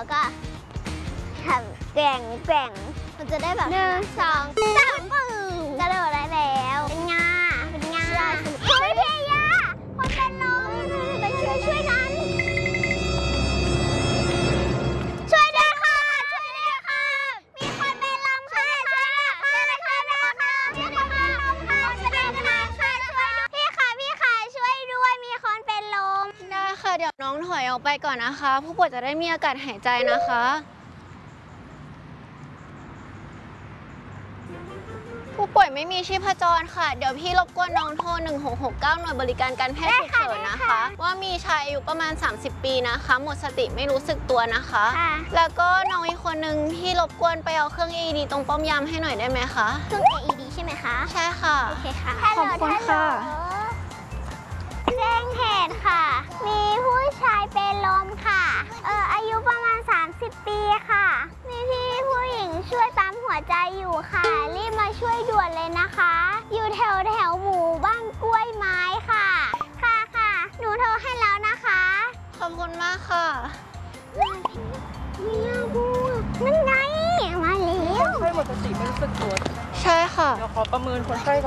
แล้วก็ทำแกว่งมันจะได้แบบ1 2 3กระโดดได้แล้วเป็นไงเฮ้ยพี่ยาคนเป็นลมไปช่วยกันช่วยด้วยค่ะมีคนเป็นลมค่ะช่วยด้วยค่ะมีคนเป็นลมค่ะช่วยด้วยพี่ค่ะช่วยด้วยมีคนเป็นลมได้ค่ะเดี๋ยวน้องถอยออกไปก่อนนะคะผู้ป่วยจะได้มีอากาศหายใจนะคะผู้ป่วยไม่มีชีพจรค่ะเดี๋ยวพี่รบกวนน้องโทร1669หน่วยบริการการแพทย์ฉุกเฉินนะคะว่ามีชายอายุประมาณ30 ปีนะคะหมดสติไม่รู้สึกตัวนะคะแล้วก็น้องอีกคนนึงพี่รบกวนไปเอาเครื่อง AED ตรงป้อมยามให้หน่อยได้ไหมคะเครื่อง AED ใช่ไหมคะใช่ค่ะโอเคค่ะขอบคุณค่ะแจ้งเหตุค่ะมีผู้ชายเป็นลมค่ะอายุประมาณ30 ปีค่ะมีพี่ผู้หญิงช่วยปั๊มหัวใจอยู่ค่ะรีบมาช่วยด่วนเลยนะคะอยู่แถวหมู่บ้านกล้วยไม้ค่ะค่ะหนูโทรให้แล้วนะคะขอบคุณมากค่ะไม่น่าพูดนั่นไงมาแล้วคนไข้หมดสติไม่รู้สึกตัวใช่ค่ะเดี๋ยวขอประเมินคนไข้